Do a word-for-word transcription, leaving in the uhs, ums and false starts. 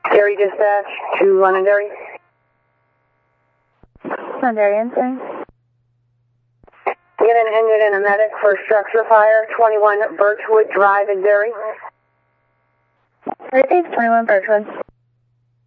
Derry dispatch to Londonderry. Londonderry, answering. Get an engine and a medic for structure fire, twenty-one Birchwood Drive in Derry. It's twenty-one Birchwood.